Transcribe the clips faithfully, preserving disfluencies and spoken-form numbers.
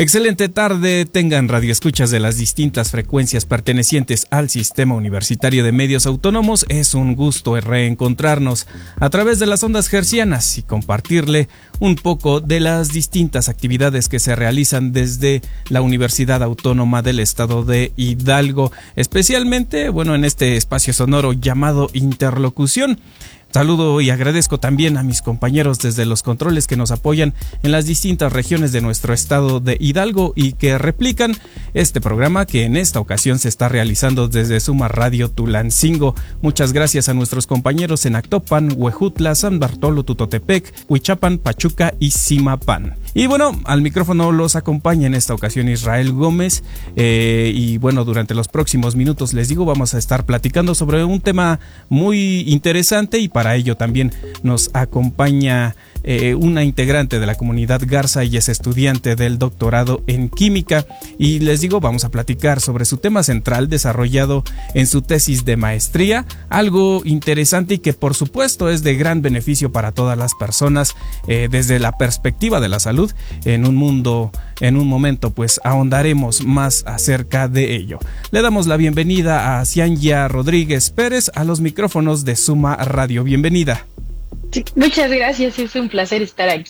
Excelente tarde, tengan radioescuchas de las distintas frecuencias pertenecientes al Sistema Universitario de Medios Autónomos. Es un gusto reencontrarnos a través de las ondas hertzianas y compartirle un poco de las distintas actividades que se realizan desde la Universidad Autónoma del Estado de Hidalgo, especialmente, bueno, en este espacio sonoro llamado Interlocución. Saludo y agradezco también a mis compañeros desde los controles que nos apoyan en las distintas regiones de nuestro estado de Hidalgo y que replican este programa que en esta ocasión se está realizando desde Suma Radio Tulancingo. Muchas gracias a nuestros compañeros en Actopan, Huejutla, San Bartolo, Tutotepec, Huichapan, Pachuca y Zimapán. Y bueno, al micrófono los acompaña en esta ocasión Israel Gómez eh, y bueno, durante los próximos minutos les digo, vamos a estar platicando sobre un tema muy interesante y para ello también nos acompaña eh, una integrante de la comunidad Garza y es estudiante del doctorado en química y les digo, vamos a platicar sobre su tema central desarrollado en su tesis de maestría, algo interesante y que por supuesto es de gran beneficio para todas las personas eh, desde la perspectiva de la salud. En un mundo, en un momento, pues ahondaremos más acerca de ello. Le damos la bienvenida a Cianya Rodríguez Pérez a los micrófonos de Suma Radio. Bienvenida. Sí, muchas gracias, es un placer estar aquí.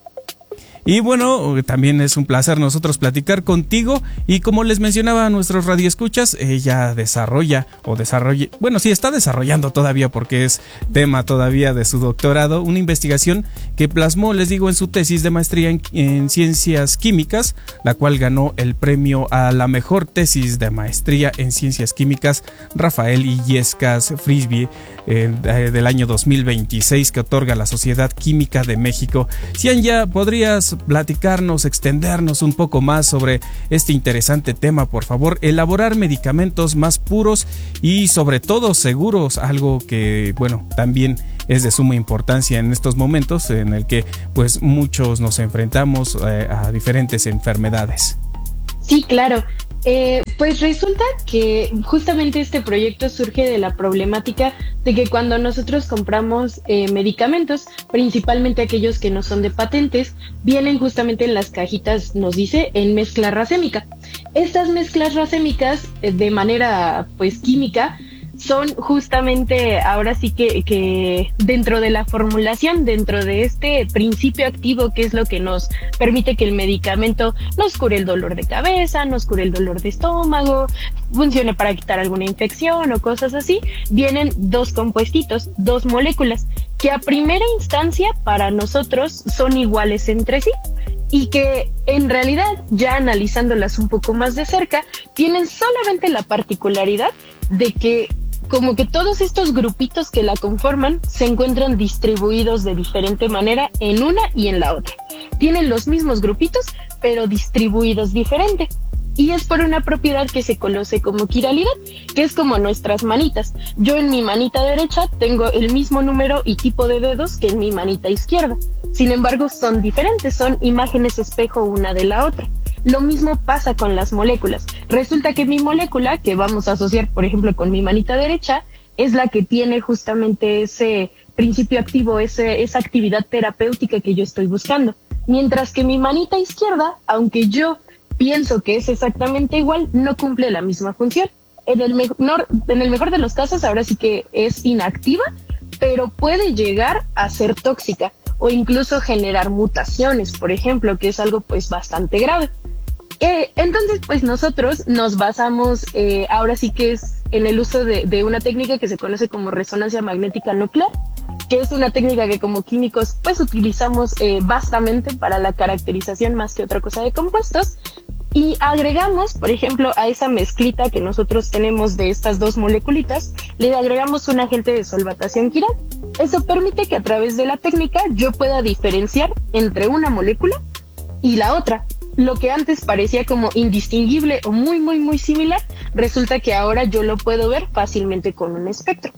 Y bueno, también es un placer nosotros platicar contigo y como les mencionaba a nuestros radioescuchas, ella desarrolla o desarrolla, bueno, sí está desarrollando todavía porque es tema todavía de su doctorado, una investigación que plasmó, les digo, en su tesis de maestría en, en ciencias químicas, la cual ganó el premio a la mejor tesis de maestría en ciencias químicas Rafael Illescas Frisbee eh, del año dos mil veintiséis que otorga la Sociedad Química de México. Cianya, ¿podrías platicarnos, extendernos un poco más sobre este interesante tema, por favor? Elaborar medicamentos más puros y sobre todo seguros, algo que, bueno, también es de suma importancia en estos momentos en el que pues muchos nos enfrentamos eh, a diferentes enfermedades. Sí, claro. Eh, pues resulta que justamente este proyecto surge de la problemática de que cuando nosotros compramos eh, medicamentos, principalmente aquellos que no son de patentes, vienen justamente en las cajitas, nos dice, en mezcla racémica. Estas mezclas racémicas, eh, de manera pues química, son justamente ahora sí que, que dentro de la formulación, dentro de este principio activo que es lo que nos permite que el medicamento nos cure el dolor de cabeza, nos cure el dolor de estómago, funcione para quitar alguna infección o cosas así, vienen dos compuestitos, dos moléculas, que a primera instancia para nosotros son iguales entre sí y que en realidad, ya analizándolas un poco más de cerca, tienen solamente la particularidad de que como que todos estos grupitos que la conforman se encuentran distribuidos de diferente manera en una y en la otra. Tienen los mismos grupitos, pero distribuidos diferente. Y es por una propiedad que se conoce como quiralidad, que es como nuestras manitas. Yo en mi manita derecha tengo el mismo número y tipo de dedos que en mi manita izquierda. Sin embargo, son diferentes, son imágenes espejo una de la otra. Lo mismo pasa con las moléculas. Resulta que mi molécula, que vamos a asociar, por ejemplo, con mi manita derecha, es la que tiene justamente ese principio activo, ese, esa actividad terapéutica que yo estoy buscando. Mientras que mi manita izquierda, aunque yo pienso que es exactamente igual, no cumple la misma función. En el mejor, en el mejor de los casos, ahora sí que es inactiva, pero puede llegar a ser tóxica o incluso generar mutaciones, por ejemplo, que es algo pues bastante grave. Eh, entonces, pues nosotros nos basamos, eh, ahora sí que es en el uso de, de una técnica que se conoce como resonancia magnética nuclear, que es una técnica que como químicos pues utilizamos eh, vastamente para la caracterización más que otra cosa de compuestos, y agregamos, por ejemplo, a esa mezclita que nosotros tenemos de estas dos moleculitas, le agregamos un agente de solvatación quiral. Eso permite que a través de la técnica yo pueda diferenciar entre una molécula y la otra. Lo que antes parecía como indistinguible o muy, muy, muy similar, resulta que ahora yo lo puedo ver fácilmente con un espectro.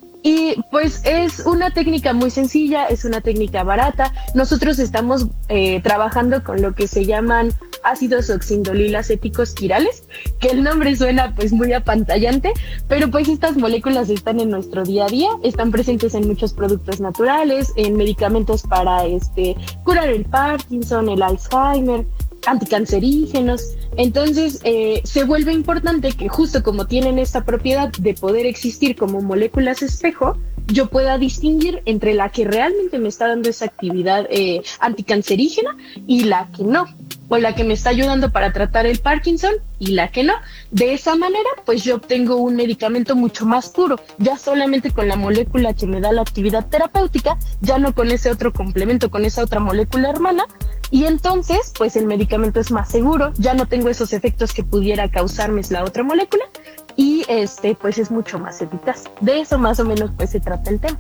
Y pues es una técnica muy sencilla, es una técnica barata. Nosotros estamos eh, trabajando con lo que se llaman ácidos oxindolilacéticos quirales, que el nombre suena pues muy apantallante, pero pues estas moléculas están en nuestro día a día, están presentes en muchos productos naturales, en medicamentos para este curar el Parkinson, el Alzheimer, anticancerígenos. Entonces eh, se vuelve importante que justo como tienen esta propiedad de poder existir como moléculas espejo, yo pueda distinguir entre la que realmente me está dando esa actividad eh, anticancerígena y la que no, o la que me está ayudando para tratar el Parkinson y la que no. De esa manera, pues yo obtengo un medicamento mucho más puro, ya solamente con la molécula que me da la actividad terapéutica, ya no con ese otro complemento, con esa otra molécula hermana, y entonces, pues el medicamento es más seguro, ya no tengo esos efectos que pudiera causarme la otra molécula, y este, pues es mucho más eficaz. De eso más o menos pues se trata el tema.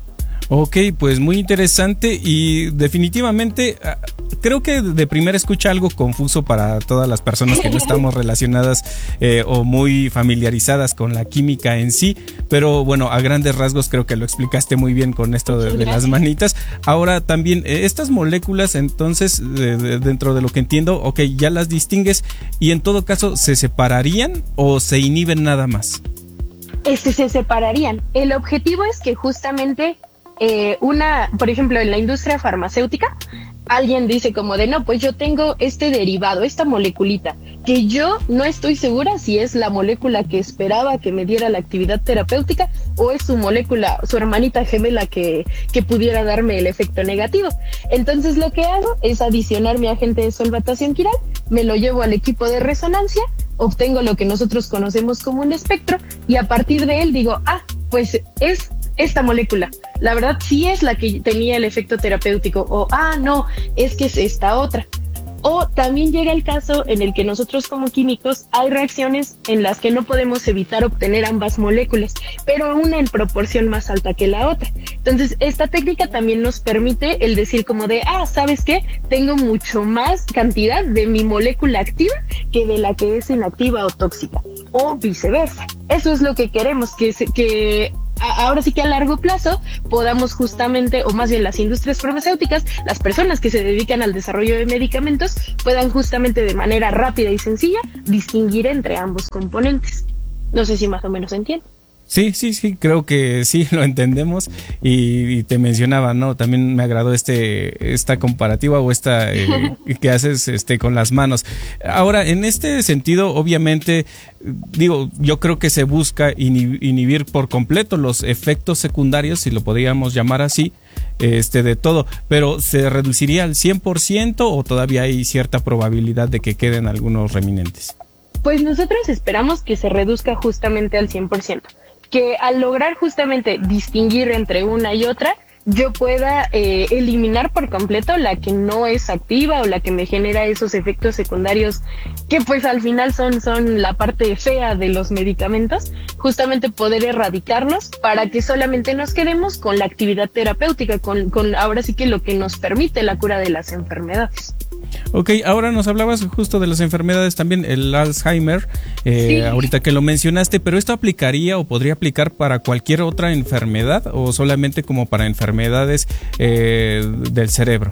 Ok, pues muy interesante y definitivamente creo que de primera escucha algo confuso para todas las personas que no estamos relacionadas eh, o muy familiarizadas con la química en sí, pero bueno, a grandes rasgos creo que lo explicaste muy bien con esto de, de las manitas. Ahora también, eh, estas moléculas entonces, de, de, dentro de lo que entiendo, ok, ya las distingues y en todo caso, ¿se separarían o se inhiben nada más? Este, se separarían. El objetivo es que justamente Eh, una, por ejemplo, en la industria farmacéutica, alguien dice como de, no, pues yo tengo este derivado, esta moleculita, que yo no estoy segura si es la molécula que esperaba que me diera la actividad terapéutica o es su molécula, su hermanita gemela que, que pudiera darme el efecto negativo. Entonces lo que hago es adicionar mi agente de solvatación quiral, me lo llevo al equipo de resonancia, obtengo lo que nosotros conocemos como un espectro y a partir de él digo, ah, pues es esta molécula, la verdad sí es la que tenía el efecto terapéutico, o ah, no, es que es esta otra. O también llega el caso en el que nosotros como químicos hay reacciones en las que no podemos evitar obtener ambas moléculas, pero una en proporción más alta que la otra. Entonces, esta técnica también nos permite el decir como de, ah, ¿sabes qué? Tengo mucho más cantidad de mi molécula activa que de la que es inactiva o tóxica, o viceversa. Eso es lo que queremos, que, se, que ahora sí que a largo plazo podamos justamente, o más bien las industrias farmacéuticas, las personas que se dedican al desarrollo de medicamentos, puedan justamente de manera rápida y sencilla distinguir entre ambos componentes. No sé si más o menos se entiende. Sí, sí, sí, creo que sí lo entendemos y, y te mencionaba, ¿no? También me agradó este esta comparativa o esta eh, que haces este con las manos. Ahora, en este sentido, obviamente, digo, yo creo que se busca inhibir por completo los efectos secundarios, si lo podríamos llamar así, este de todo, pero ¿se reduciría al cien por ciento o todavía hay cierta probabilidad de que queden algunos remanentes? Pues nosotros esperamos que se reduzca justamente al cien por ciento. Que al lograr justamente distinguir entre una y otra, yo pueda eh, eliminar por completo la que no es activa o la que me genera esos efectos secundarios que pues al final son, son la parte fea de los medicamentos, justamente poder erradicarlos para que solamente nos quedemos con la actividad terapéutica, con, con ahora sí que lo que nos permite la cura de las enfermedades. Ok, ahora nos hablabas justo de las enfermedades también, el Alzheimer, eh, sí. Ahorita que lo mencionaste, pero ¿esto aplicaría o podría aplicar para cualquier otra enfermedad o solamente como para enfermedades eh, del cerebro?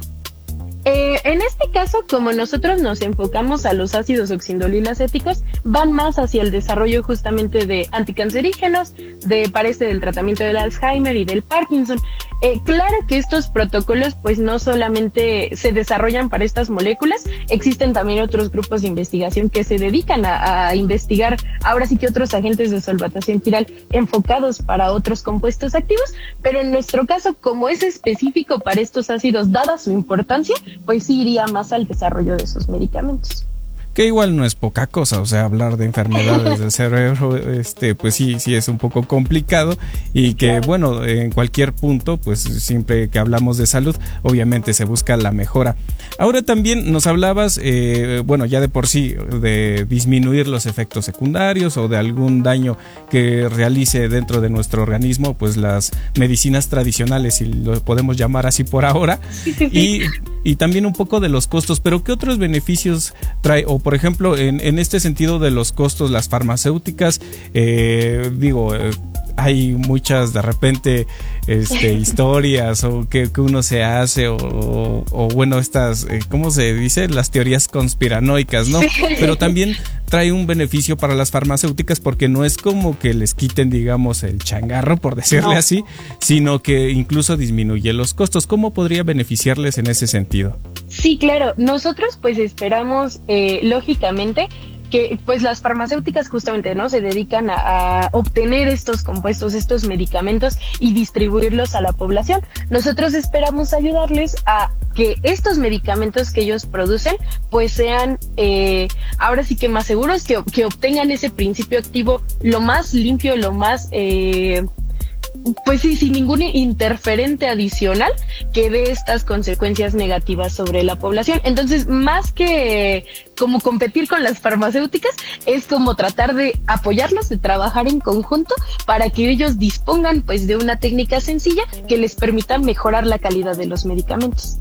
Eh, en este caso, como nosotros nos enfocamos a los ácidos oxindolilacéticos, van más hacia el desarrollo justamente de anticancerígenos, de parece del tratamiento del Alzheimer y del Parkinson. Eh, claro que estos protocolos pues no solamente se desarrollan para estas moléculas, existen también otros grupos de investigación que se dedican a, a investigar ahora sí que otros agentes de solvatación quiral enfocados para otros compuestos activos, pero en nuestro caso, como es específico para estos ácidos, dada su importancia, pues sí iría más al desarrollo de esos medicamentos. Que igual no es poca cosa, o sea, hablar de enfermedades del cerebro, este, pues sí, sí es un poco complicado y que, claro, bueno, en cualquier punto, pues siempre que hablamos de salud, obviamente se busca la mejora. Ahora también nos hablabas, eh, bueno, ya de por sí, de disminuir los efectos secundarios o de algún daño que realice dentro de nuestro organismo, pues las medicinas tradicionales, si lo podemos llamar así por ahora, y, y también un poco de los costos, pero ¿qué otros beneficios trae? O por ejemplo, en, en este sentido de los costos, las farmacéuticas, eh, digo, eh, hay muchas de repente este, historias o que, que uno se hace o, o, o bueno, estas, eh, ¿cómo se dice? Las teorías conspiranoicas, ¿no? Pero también trae un beneficio para las farmacéuticas porque no es como que les quiten, digamos, el changarro, por decirle no. así, sino que incluso disminuye los costos. ¿Cómo podría beneficiarles en ese sentido? Sí, claro. Nosotros pues esperamos, eh, lógicamente, que pues las farmacéuticas justamente no se dedican a, a obtener estos compuestos, estos medicamentos y distribuirlos a la población. Nosotros esperamos ayudarles a que estos medicamentos que ellos producen pues sean eh, ahora sí que más seguros, que, que obtengan ese principio activo lo más limpio, lo más eh, pues sí, sin ningún interferente adicional que dé estas consecuencias negativas sobre la población. Entonces, más que como competir con las farmacéuticas, es como tratar de apoyarlos, de trabajar en conjunto para que ellos dispongan pues de una técnica sencilla que les permita mejorar la calidad de los medicamentos.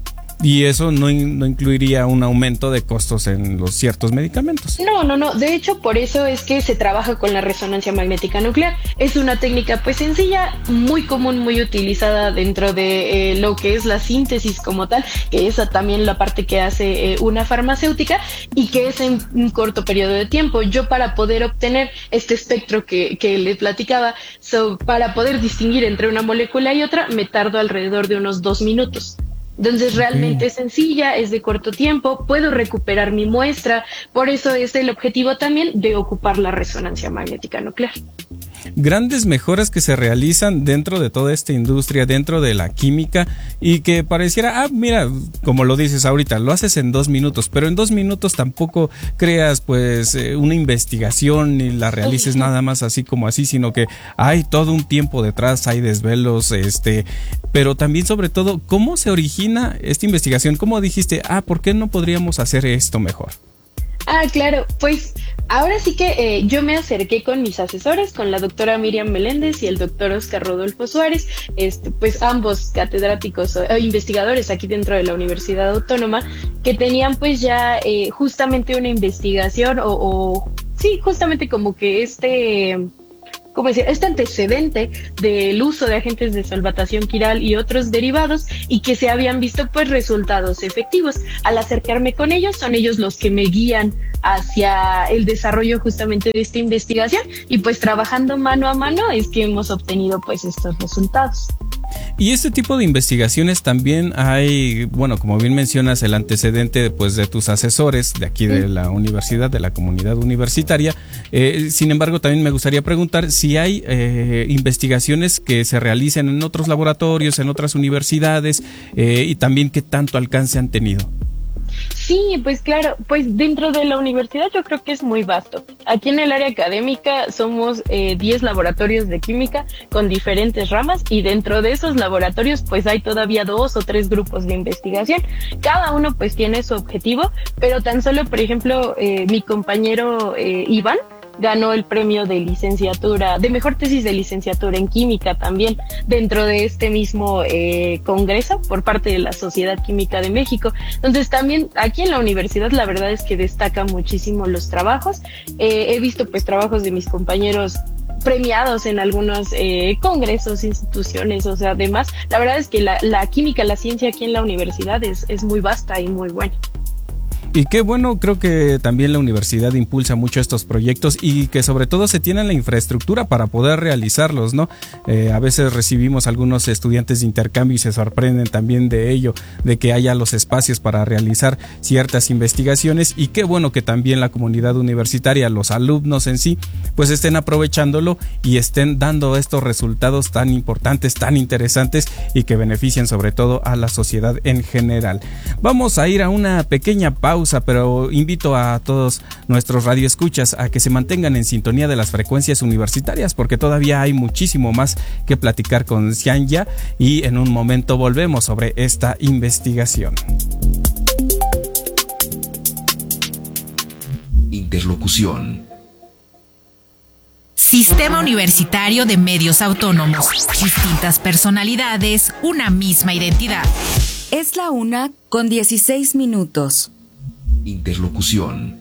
Y eso no, in, no incluiría un aumento de costos en los ciertos medicamentos. No, no, no. De hecho, por eso es que se trabaja con la resonancia magnética nuclear. Es una técnica pues sencilla, muy común, muy utilizada dentro de eh, lo que es la síntesis como tal, que es también la parte que hace eh, una farmacéutica y que es en un corto periodo de tiempo. Yo para poder obtener este espectro que, que les platicaba, so, para poder distinguir entre una molécula y otra, me tardo alrededor de unos dos minutos. Entonces realmente okay. es sencilla, es de corto tiempo, puedo recuperar mi muestra, por eso es el objetivo también de ocupar la resonancia magnética nuclear. Grandes mejoras que se realizan dentro de toda esta industria, dentro de la química, y que pareciera, ah, mira, como lo dices ahorita, lo haces en dos minutos, pero en dos minutos tampoco creas pues eh, una investigación y la realices uh-huh. nada más así como así, sino que hay todo un tiempo detrás, hay desvelos, este, pero también sobre todo, ¿cómo se origina esta investigación? ¿Cómo dijiste, ah, ¿por qué no podríamos hacer esto mejor? Ah, claro, pues ahora sí que eh, yo me acerqué con mis asesores, con la doctora Miriam Meléndez y el doctor Oscar Rodolfo Suárez, este, pues ambos catedráticos o eh, investigadores aquí dentro de la Universidad Autónoma, que tenían pues ya eh, justamente una investigación o, o sí, justamente como que este... como decir, este antecedente del uso de agentes de solvatación quiral y otros derivados y que se habían visto pues resultados efectivos. Al acercarme con ellos, son ellos los que me guían hacia el desarrollo justamente de esta investigación y pues trabajando mano a mano es que hemos obtenido pues estos resultados. Y este tipo de investigaciones también hay, bueno, como bien mencionas, el antecedente pues, de tus asesores de aquí de la universidad, de la comunidad universitaria. Eh, sin embargo, también me gustaría preguntar si hay eh, investigaciones que se realicen en otros laboratorios, en otras universidades, eh, y también qué tanto alcance han tenido. Sí, pues claro, pues dentro de la universidad yo creo que es muy vasto. Aquí en el área académica somos eh, diez laboratorios de química con diferentes ramas y dentro de esos laboratorios pues hay todavía dos o tres grupos de investigación. Cada uno pues tiene su objetivo, pero tan solo, por ejemplo, eh, mi compañero eh, Iván ganó el premio de licenciatura, de mejor tesis de licenciatura en química también dentro de este mismo eh, congreso por parte de la Sociedad Química de México. Entonces también aquí en la universidad la verdad es que destaca muchísimo los trabajos. Eh, he visto pues trabajos de mis compañeros premiados en algunos eh, congresos, instituciones, o sea, demás. La verdad es que la, la química, la ciencia aquí en la universidad es, es muy vasta y muy buena. Y qué bueno, creo que también la universidad impulsa mucho estos proyectos y que sobre todo se tiene la infraestructura para poder realizarlos, ¿no? Eh, a veces recibimos algunos estudiantes de intercambio y se sorprenden también de ello, de que haya los espacios para realizar ciertas investigaciones, y qué bueno que también la comunidad universitaria, los alumnos en sí, pues estén aprovechándolo y estén dando estos resultados tan importantes, tan interesantes y que benefician sobre todo a la sociedad en general. Vamos a ir a una pequeña pausa, pero invito a todos nuestros radioescuchas a que se mantengan en sintonía de las frecuencias universitarias porque todavía hay muchísimo más que platicar con Xianya y en un momento volvemos sobre esta investigación. Interlocución. Sistema Universitario de Medios Autónomos. Distintas personalidades, una misma identidad. Es la una con dieciséis minutos. Interlocución.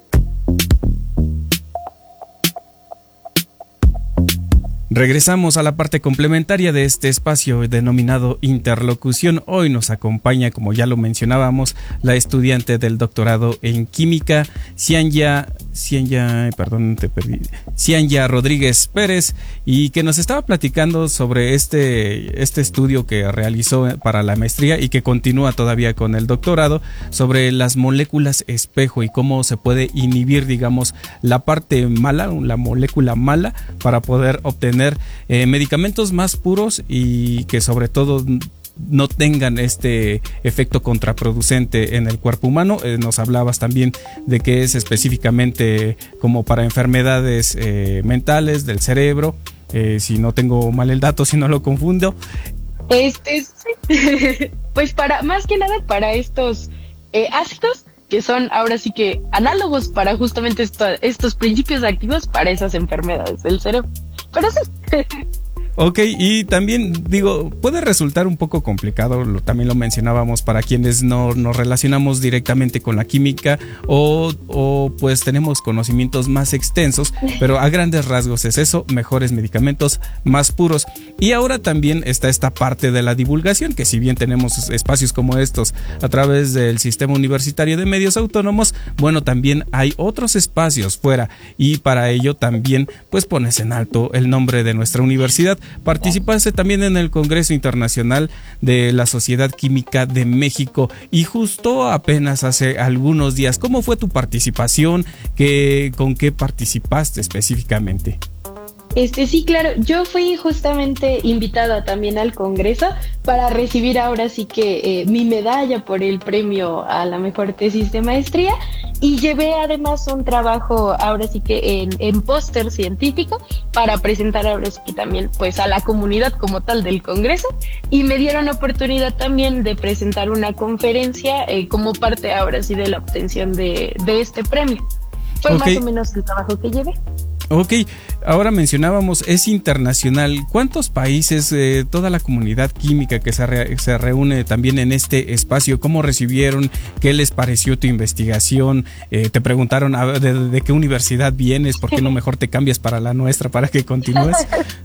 Regresamos a la parte complementaria de este espacio denominado Interlocución. Hoy nos acompaña, como ya lo mencionábamos, la estudiante del doctorado en química, Xianya Cianya, perdón, te perdí, Cianya Rodríguez Pérez, y que nos estaba platicando sobre este, este estudio que realizó para la maestría y que continúa todavía con el doctorado, sobre las moléculas espejo y cómo se puede inhibir, digamos, la parte mala, la molécula mala, para poder obtener eh, medicamentos más puros y que sobre todo no tengan este efecto contraproducente en el cuerpo humano. Eh, nos hablabas también de que es específicamente como para enfermedades eh, mentales del cerebro, eh, si no tengo mal el dato, si no lo confundo. Este, sí. Pues para, más que nada para estos eh, ácidos, que son ahora sí que análogos para justamente esto, estos principios activos para esas enfermedades del cerebro. Pero sí. Ok, y también digo, puede resultar un poco complicado, lo, también lo mencionábamos para quienes no nos relacionamos directamente con la química o, o pues tenemos conocimientos más extensos, pero a grandes rasgos es eso, mejores medicamentos más puros. Y ahora también está esta parte de la divulgación, que si bien tenemos espacios como estos a través del Sistema Universitario de Medios Autónomos, bueno, también hay otros espacios fuera, y para ello también pues pones en alto el nombre de nuestra universidad. Participaste también en el Congreso Internacional de la Sociedad Química de México, y justo apenas hace algunos días, ¿cómo fue tu participación? ¿Qué, con qué participaste específicamente? Este sí, claro, yo fui justamente invitada también al Congreso para recibir ahora sí que eh, mi medalla por el premio a la mejor tesis de maestría, y llevé además un trabajo ahora sí que en, en póster científico para presentar ahora sí que también pues a la comunidad como tal del Congreso, y me dieron la oportunidad también de presentar una conferencia eh, como parte ahora sí de la obtención de, de este premio. Fue okay. Más o menos el trabajo que llevé. Ok, ahora mencionábamos, es internacional. ¿Cuántos países, eh, toda la comunidad química que se, re, se reúne también en este espacio, cómo recibieron? ¿Qué les pareció tu investigación? Eh, ¿Te preguntaron a, de, de qué universidad vienes? ¿Por qué no mejor te cambias para la nuestra para que continúes?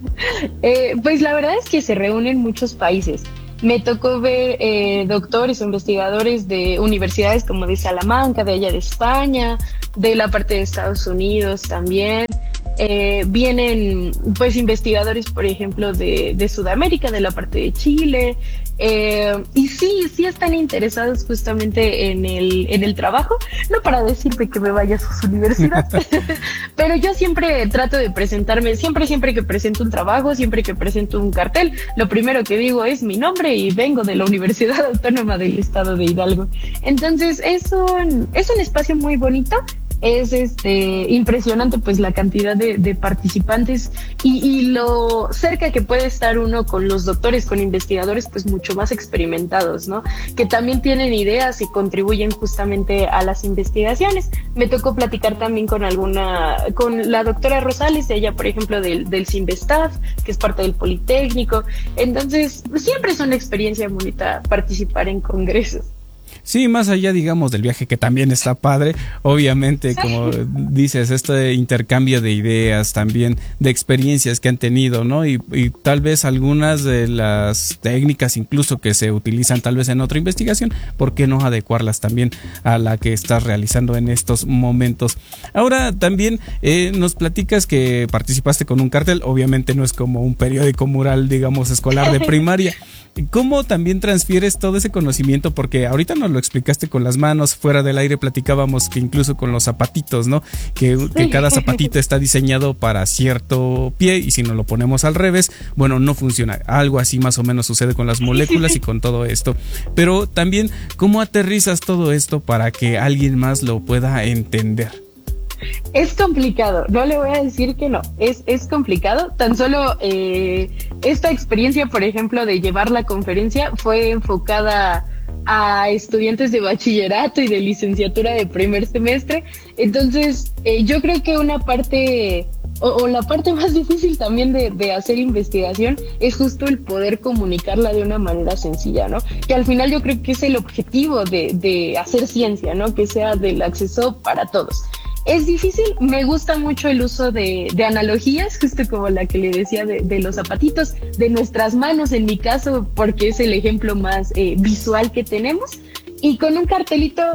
eh, pues la verdad es que se reúnen muchos países. Me tocó ver eh, doctores o investigadores de universidades como de Salamanca, de allá de España, de la parte de Estados Unidos también. Eh, vienen pues investigadores, por ejemplo, de, de Sudamérica, de la parte de Chile, eh, y sí, sí están interesados justamente en el, en el trabajo, no para decirme que me vaya a su universidad, pero yo siempre trato de presentarme, siempre, siempre que presento un trabajo, siempre que presento un cartel, lo primero que digo es mi nombre y vengo de la Universidad Autónoma del Estado de Hidalgo. Entonces es un, es un espacio muy bonito. Es este impresionante pues la cantidad de, de participantes y, y lo cerca que puede estar uno con los doctores, con investigadores pues mucho más experimentados, ¿no? Que también tienen ideas y contribuyen justamente a las investigaciones. Me tocó platicar también con alguna, con la doctora Rosales, ella por ejemplo del, del CIMBESTAF, que es parte del Politécnico. Entonces siempre es una experiencia bonita participar en congresos. Sí, más allá, digamos, del viaje, que también está padre, obviamente, como dices, este intercambio de ideas, también de experiencias que han tenido, ¿no? Y, y tal vez algunas de las técnicas incluso que se utilizan tal vez en otra investigación, ¿por qué no adecuarlas también a la que estás realizando en estos momentos? Ahora también eh, nos platicas que participaste con un cartel, obviamente no es como un periódico mural, digamos, escolar de primaria. ¿Cómo también transfieres todo ese conocimiento? Porque ahorita nos lo explicaste con las manos, fuera del aire platicábamos que incluso con los zapatitos, ¿no? Que, que cada zapatito está diseñado para cierto pie y si nos lo ponemos al revés, bueno, no funciona. Algo así más o menos sucede con las moléculas y con todo esto. Pero también, ¿cómo aterrizas todo esto para que alguien más lo pueda entender? Es complicado, no le voy a decir que no, es, es complicado. Tan solo eh, esta experiencia, por ejemplo, de llevar la conferencia fue enfocada a estudiantes de bachillerato y de licenciatura de primer semestre. Entonces, eh, yo creo que una parte, o, o la parte más difícil también de, de hacer investigación es justo el poder comunicarla de una manera sencilla, ¿no? Que al final yo creo que es el objetivo de, de hacer ciencia, ¿no? Que sea del acceso para todos. Es difícil, me gusta mucho el uso de, de analogías, justo como la que le decía de, de los zapatitos, de nuestras manos en mi caso, porque es el ejemplo más eh, visual que tenemos. Y con un cartelito,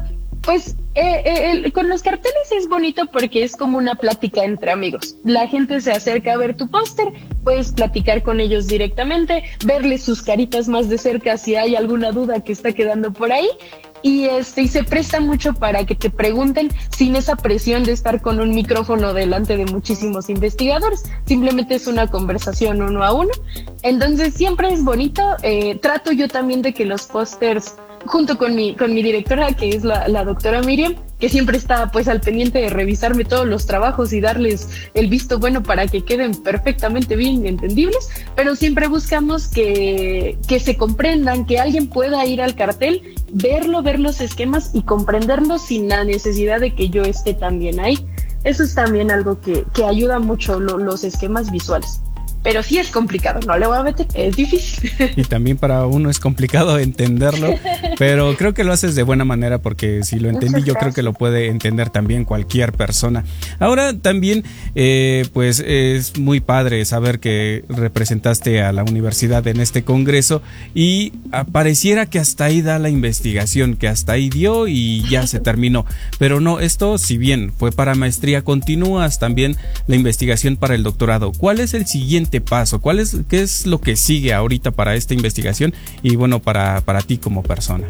Pues eh, eh, el, con los carteles es bonito porque es como una plática entre amigos. La gente se acerca a ver tu póster, puedes platicar con ellos directamente, verles sus caritas más de cerca si hay alguna duda que está quedando por ahí. Y este y se presta mucho para que te pregunten sin esa presión de estar con un micrófono delante de muchísimos investigadores. Simplemente es una conversación uno a uno. Entonces siempre es bonito. Eh, trato yo también de que los pósters, junto con mi con mi directora, que es la, la doctora Miriam, que siempre está pues al pendiente de revisarme todos los trabajos y darles el visto bueno para que queden perfectamente bien y entendibles, pero siempre buscamos que, que se comprendan, que alguien pueda ir al cartel, verlo, ver los esquemas y comprenderlo sin la necesidad de que yo esté también ahí. Eso es también algo que, que ayuda mucho, lo, los esquemas visuales. Pero sí es complicado, no le voy a meter, es difícil. Y también para uno es complicado entenderlo, pero creo que lo haces de buena manera porque si lo entendí yo creo que lo puede entender también cualquier persona. Ahora también, eh, pues es muy padre saber que representaste a la universidad en este congreso y pareciera que hasta ahí da la investigación, que hasta ahí dio y ya se terminó. Pero no, esto si bien fue para maestría, continúas también la investigación para el doctorado. ¿Cuál es el siguiente paso? ¿Cuál es, qué es lo que sigue ahorita para esta investigación y bueno, para, para ti como persona?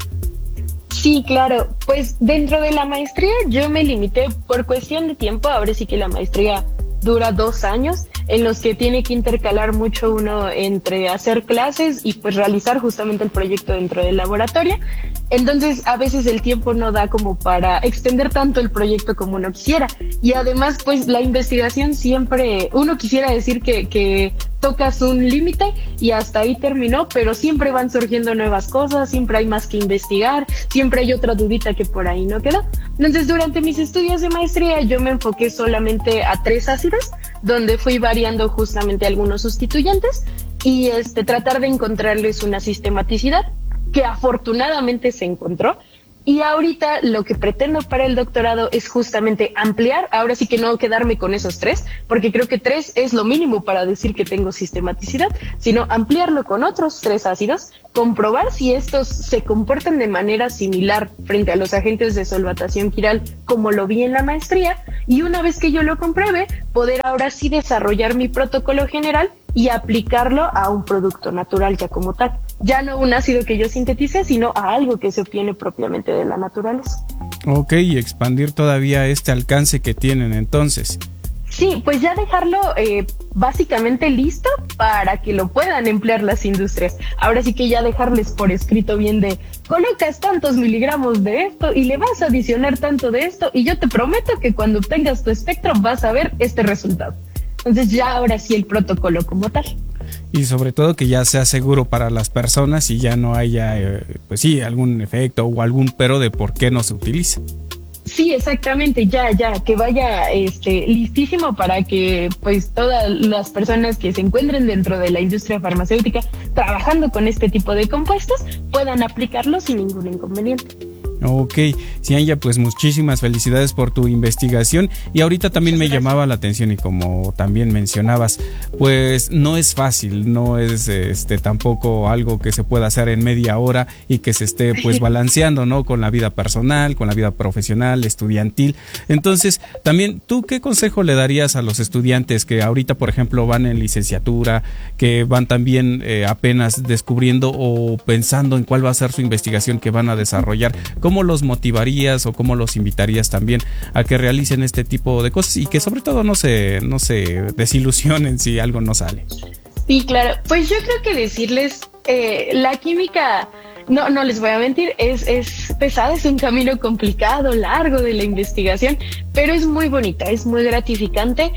Sí, claro, pues dentro de la maestría yo me limité por cuestión de tiempo. Ahora sí que la maestría dura dos años en los que tiene que intercalar mucho uno entre hacer clases y pues realizar justamente el proyecto dentro del laboratorio. Entonces a veces el tiempo no da como para extender tanto el proyecto como uno quisiera, y además pues la investigación siempre, uno quisiera decir que, que tocas un límite y hasta ahí terminó, pero siempre van surgiendo nuevas cosas, siempre hay más que investigar, siempre hay otra dudita que por ahí no quedó. Entonces durante mis estudios de maestría yo me enfoqué solamente a tres ácidos, donde fui variando justamente algunos sustituyentes y este tratar de encontrarles una sistematicidad que afortunadamente se encontró. Y ahorita lo que pretendo para el doctorado es justamente ampliar, ahora sí que no quedarme con esos tres, porque creo que tres es lo mínimo para decir que tengo sistematicidad, sino ampliarlo con otros tres ácidos, comprobar si estos se comportan de manera similar frente a los agentes de solvatación quiral como lo vi en la maestría, y una vez que yo lo compruebe, poder ahora sí desarrollar mi protocolo general y aplicarlo a un producto natural ya como tal. Ya no un ácido que yo sintetice, sino a algo que se obtiene propiamente de la naturaleza. Ok, y expandir todavía este alcance que tienen entonces. Sí, pues ya dejarlo eh, básicamente listo para que lo puedan emplear las industrias. Ahora sí que ya dejarles por escrito bien de colocas tantos miligramos de esto y le vas a adicionar tanto de esto y yo te prometo que cuando obtengas tu espectro vas a ver este resultado. Entonces ya ahora sí el protocolo como tal. Y sobre todo que ya sea seguro para las personas y ya no haya, eh, pues sí, algún efecto o algún pero de por qué no se utiliza. Sí, exactamente, ya, ya, que vaya este listísimo para que pues todas las personas que se encuentren dentro de la industria farmacéutica trabajando con este tipo de compuestos puedan aplicarlo sin ningún inconveniente. Ok, Cianya, pues muchísimas felicidades por tu investigación y ahorita también me llamaba la atención y como también mencionabas, pues no es fácil, no es este tampoco algo que se pueda hacer en media hora y que se esté pues balanceando, ¿no? Con la vida personal, con la vida profesional, estudiantil. Entonces, también, ¿tú qué consejo le darías a los estudiantes que ahorita, por ejemplo, van en licenciatura, que van también eh, apenas descubriendo o pensando en cuál va a ser su investigación que van a desarrollar? ¿Cómo los motivarías o cómo los invitarías también a que realicen este tipo de cosas y que sobre todo no se, no se desilusionen si algo no sale? Sí, claro. Pues yo creo que decirles, eh, la química, no, no les voy a mentir, es, es pesada, es un camino complicado, largo de la investigación, pero es muy bonita, es muy gratificante.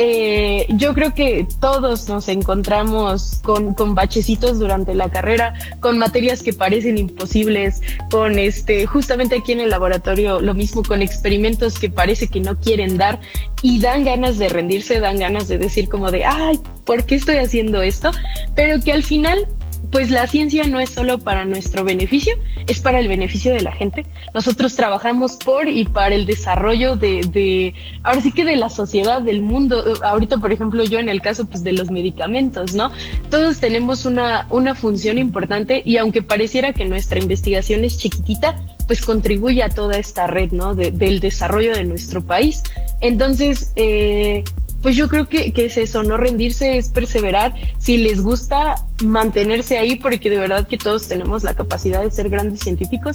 Eh, yo creo que todos nos encontramos con, con bachecitos durante la carrera, con materias que parecen imposibles, con este, justamente aquí en el laboratorio lo mismo, con experimentos que parece que no quieren dar y dan ganas de rendirse, dan ganas de decir como de, ay, ¿por qué estoy haciendo esto? Pero que al final, pues la ciencia no es solo para nuestro beneficio, es para el beneficio de la gente. Nosotros trabajamos por y para el desarrollo de, de, ahora sí que de la sociedad, del mundo. Ahorita, por ejemplo, yo en el caso pues de los medicamentos, ¿no? Todos tenemos una, una función importante y aunque pareciera que nuestra investigación es chiquitita, pues contribuye a toda esta red, ¿no? De, del desarrollo de nuestro país. Entonces, eh, pues yo creo que, que es eso, no rendirse, es perseverar. Si les gusta, mantenerse ahí, porque de verdad que todos tenemos la capacidad de ser grandes científicos.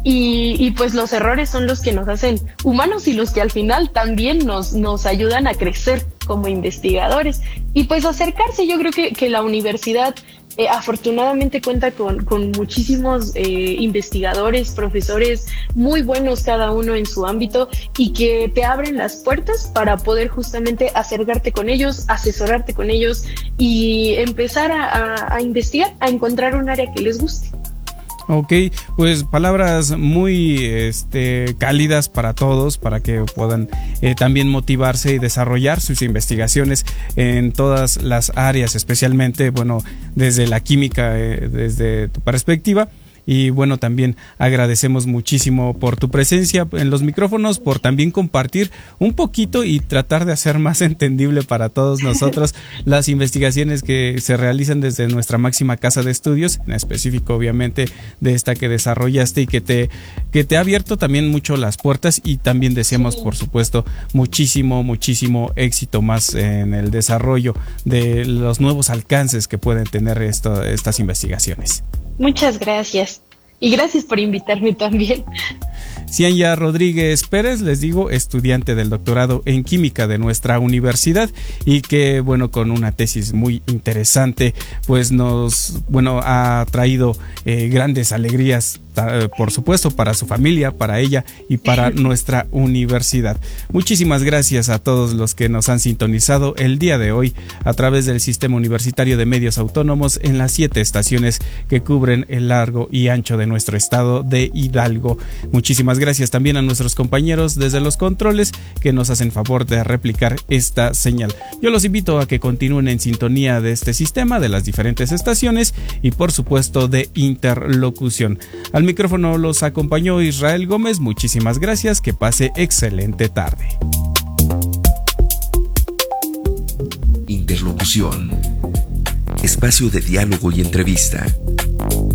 Y, y pues los errores son los que nos hacen humanos y los que al final también nos, nos ayudan a crecer como investigadores. Y pues acercarse, yo creo que, que la universidad eh, afortunadamente cuenta con, con muchísimos eh, investigadores, profesores muy buenos cada uno en su ámbito y que te abren las puertas para poder justamente acercarte con ellos, asesorarte con ellos y empezar a, a, a investigar, a encontrar un área que les guste. Ok, pues palabras muy este, cálidas para todos, para que puedan eh, también motivarse y desarrollar sus investigaciones en todas las áreas, especialmente, bueno, desde la química, eh, desde tu perspectiva. Y bueno, también agradecemos muchísimo por tu presencia en los micrófonos, por también compartir un poquito y tratar de hacer más entendible para todos nosotros las investigaciones que se realizan desde nuestra máxima casa de estudios, en específico obviamente de esta que desarrollaste y que te, que te ha abierto también mucho las puertas, y también deseamos por supuesto muchísimo, muchísimo éxito más en el desarrollo de los nuevos alcances que pueden tener esto, estas investigaciones. Muchas gracias. Y gracias por invitarme también. Cianya Rodríguez Pérez, les digo, estudiante del doctorado en química de nuestra universidad, y que, bueno, con una tesis muy interesante, pues nos, bueno, ha traído eh, grandes alegrías, por supuesto, para su familia, para ella y para nuestra universidad. Muchísimas gracias a todos los que nos han sintonizado el día de hoy a través del Sistema Universitario de Medios Autónomos en las siete estaciones que cubren el largo y ancho de nuestro estado de Hidalgo. Muchísimas gracias también a nuestros compañeros desde los controles que nos hacen favor de replicar esta señal. Yo los invito a que continúen en sintonía de este sistema, de las diferentes estaciones y por supuesto de interlocución. Al micrófono los acompañó Israel Gómez. Muchísimas gracias, que pase excelente tarde. Interlocución. Espacio de diálogo y entrevista.